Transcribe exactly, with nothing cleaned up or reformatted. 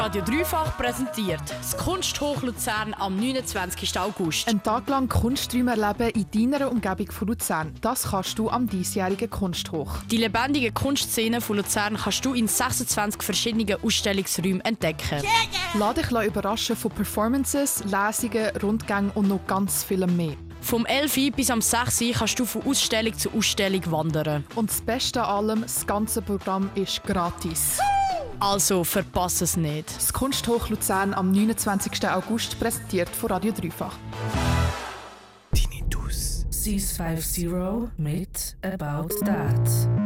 Radio Dreifach präsentiert das Kunsthoch Luzern am neunundzwanzigsten August. Ein Tag lang Kunsträume erleben in deiner Umgebung von Luzern. Das kannst du am diesjährigen Kunsthoch. Die lebendige Kunstszene von Luzern kannst du in sechsundzwanzig verschiedenen Ausstellungsräumen entdecken. Lass dich überraschen von Performances, Lesungen, Rundgängen und noch ganz vielem mehr. Vom elf Uhr bis am sechs Uhr kannst du von Ausstellung zu Ausstellung wandern. Und das Beste an allem, das ganze Programm ist gratis. Also verpass es nicht. Das Kunsthoch Luzern am neunundzwanzigsten August präsentiert von Radio Dreifach. Tinnitus. sechs fünfzig mit About That.